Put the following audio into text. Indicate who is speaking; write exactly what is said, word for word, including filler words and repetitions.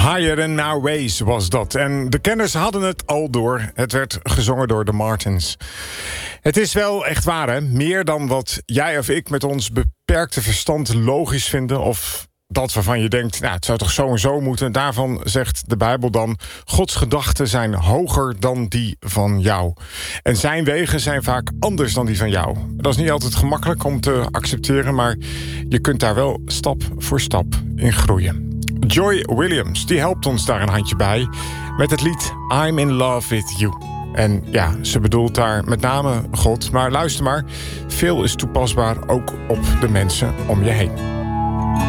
Speaker 1: Higher Than Our Ways was dat. En de kenners hadden het al door. Het werd gezongen door de Martins. Het is wel echt waar, hè? Meer dan wat jij of ik met ons beperkte verstand logisch vinden, of dat waarvan je denkt, nou, het zou toch zo en zo moeten. Daarvan zegt de Bijbel dan: Gods gedachten zijn hoger dan die van jou. En zijn wegen zijn vaak anders dan die van jou. Dat is niet altijd gemakkelijk om te accepteren, maar je kunt daar wel stap voor stap in groeien. Joy Williams, die helpt ons daar een handje bij met het lied I'm in Love With You. En ja, ze bedoelt daar met name God. Maar luister maar, veel is toepasbaar ook op de mensen om je heen.